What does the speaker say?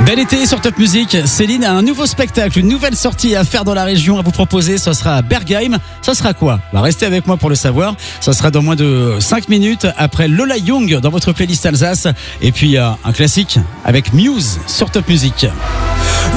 Bel été sur Top Music. Céline a un nouveau spectacle, une nouvelle sortie à faire dans la région à vous proposer. Ce sera à Bergheim. Ça sera quoi? Restez avec moi pour le savoir. Ça sera dans moins de 5 minutes après Lola Young dans votre playlist Alsace. Et puis un classique avec Muse sur Top Music.